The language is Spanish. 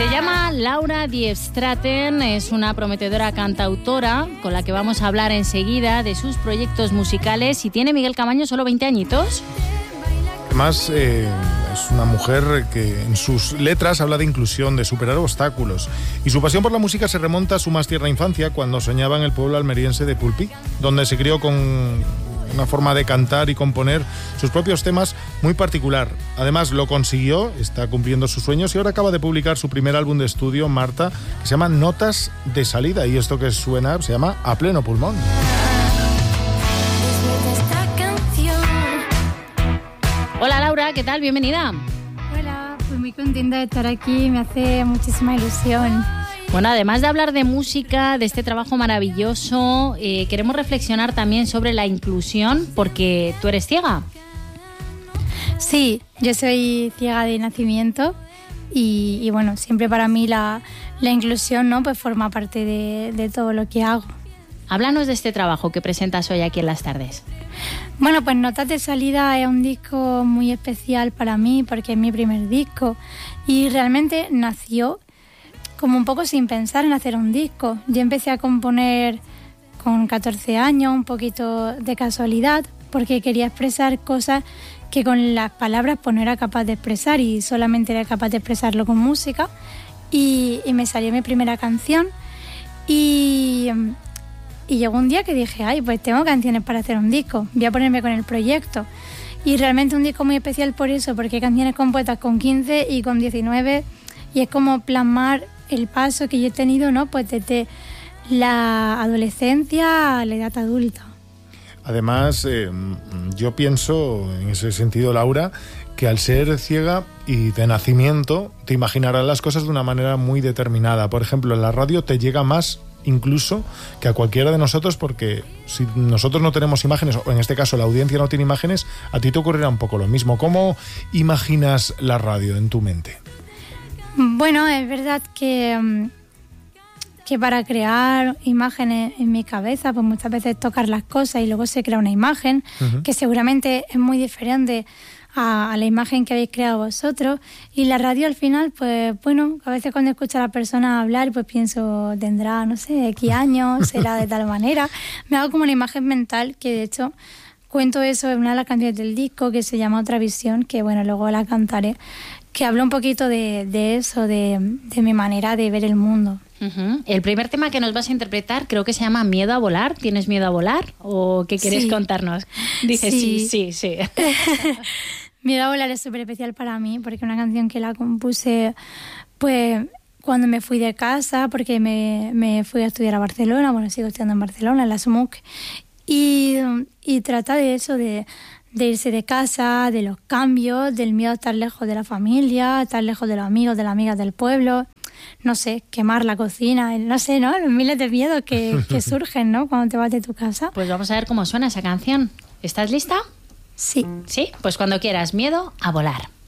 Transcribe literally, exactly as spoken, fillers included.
Se llama Laura Die Straten, es una prometedora cantautora con la que vamos a hablar enseguida de sus proyectos musicales. Y tiene, Miguel Camaño, solo veinte añitos. Además, eh, es una mujer que en sus letras habla de inclusión, de superar obstáculos. Y su pasión por la música se remonta a su más tierna infancia, cuando soñaba en el pueblo almeriense de Pulpí, donde se crió con una forma de cantar y componer sus propios temas muy particular. Además, lo consiguió, está cumpliendo sus sueños y ahora acaba de publicar su primer álbum de estudio, Marta, que se llama Notas de Salida. Y esto que suena se llama A Pleno Pulmón. Hola Laura, ¿qué tal? Bienvenida. Hola, pues muy contenta de estar aquí, me hace muchísima ilusión. Bueno, además de hablar de música, de este trabajo maravilloso, eh, queremos reflexionar también sobre la inclusión, porque tú eres ciega. Sí, yo soy ciega de nacimiento y, y bueno, siempre para mí la, la inclusión, ¿no?, pues forma parte de, de todo lo que hago. Háblanos de este trabajo que presentas hoy aquí en Las Tardes. Bueno, pues Notas de Salida es un disco muy especial para mí porque es mi primer disco y realmente nació como un poco sin pensar en hacer un disco. Yo empecé a componer con catorce años, un poquito de casualidad, porque quería expresar cosas que con las palabras pues no era capaz de expresar y solamente era capaz de expresarlo con música. Y, y me salió mi primera canción y, y llegó un día que dije, ay, pues tengo canciones para hacer un disco, voy a ponerme con el proyecto. Y realmente un disco muy especial por eso, porque hay canciones compuestas con quince y con diecinueve y es como plasmar el paso que yo he tenido, ¿no?, pues desde la adolescencia a la edad adulta. Además, eh, yo pienso, en ese sentido, Laura, que al ser ciega y de nacimiento, te imaginarás las cosas de una manera muy determinada. Por ejemplo, en la radio te llega más incluso que a cualquiera de nosotros, porque si nosotros no tenemos imágenes, o en este caso la audiencia no tiene imágenes, a ti te ocurrirá un poco lo mismo. ¿Cómo imaginas la radio en tu mente? Bueno, es verdad que, que para crear imágenes en mi cabeza, pues muchas veces tocar las cosas y luego se crea una imagen, uh-huh, que seguramente es muy diferente a, a la imagen que habéis creado vosotros. Y la radio al final, pues bueno, a veces cuando escucho a la persona hablar, pues pienso, tendrá, no sé, X años, será de tal manera. Me hago como una imagen mental que de hecho cuento eso en una de las canciones del disco que se llama Otra Visión, que bueno, luego la cantaré, que habla un poquito de, de eso, de, de mi manera de ver el mundo. Uh-huh. El primer tema que nos vas a interpretar creo que se llama Miedo a volar. ¿Tienes miedo a volar? ¿O qué quieres sí. contarnos? Dices sí, sí, sí. sí. Miedo a volar es súper especial para mí porque es una canción que la compuse pues cuando me fui de casa, porque me, me fui a estudiar a Barcelona, bueno, sigo estudiando en Barcelona, en la S M U C, y, y trata de eso, de... de irse de casa, de los cambios, del miedo a estar lejos de la familia, estar lejos de los amigos, de las amigas del pueblo, no sé, quemar la cocina, no sé, ¿no? Los miles de miedos que, que surgen, ¿no?, cuando te vas de tu casa. Pues vamos a ver cómo suena esa canción. ¿Estás lista? Sí. ¿Sí? Pues cuando quieras, Miedo a volar.